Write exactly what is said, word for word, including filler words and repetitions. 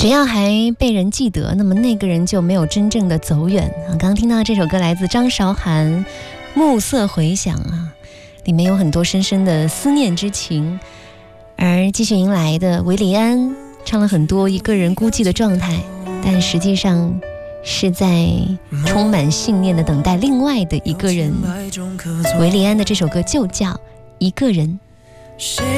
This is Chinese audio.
只要还被人记得，那么那个人就没有真正的走远啊。刚刚听到这首歌来自张韶涵，暮色回响啊，里面有很多深深的思念之情。而继续迎来的韦礼安唱了很多一个人孤寂的状态，但实际上是在充满信念的等待另外的一个人。韦礼安的这首歌就叫《一个人》。